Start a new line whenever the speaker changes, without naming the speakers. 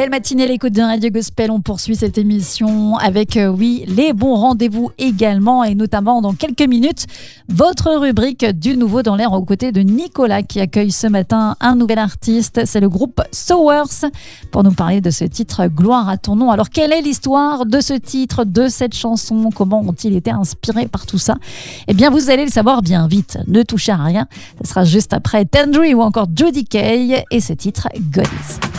Belle matinée à l'écoute de Radio Gospel. On poursuit cette émission avec, les bons rendez-vous également, et notamment dans quelques minutes, votre rubrique du nouveau dans l'air aux côtés de Nicolas qui accueille ce matin un nouvel artiste. C'est le groupe Sowers pour nous parler de ce titre Gloire à ton nom. Alors, quelle est l'histoire de ce titre, de cette chanson? Comment ont-ils été inspirés par tout ça? Eh bien, vous allez le savoir bien vite. Ne touchez à rien. Ce sera juste après Tendry ou encore Jody Kay et ce titre Goodies.